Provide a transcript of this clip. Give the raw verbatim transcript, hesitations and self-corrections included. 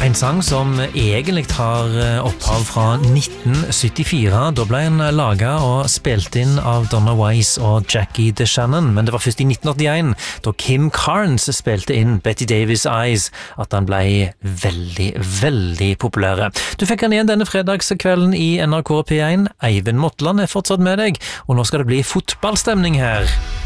En sang som egentlig har opphav fra nitten syttifire. Da ble den laget og spilt inn av Donna Wise og Jackie DeShannon, men det var først i nitten åttien, da Kim Carnes spilte inn Betty Davis' Eyes, at den ble veldig, veldig populære. Du fikk den igjen denne fredagskvelden i N R K P én. Eivind Motland er fortsatt med deg, og nå skal det bli fotballstemning her.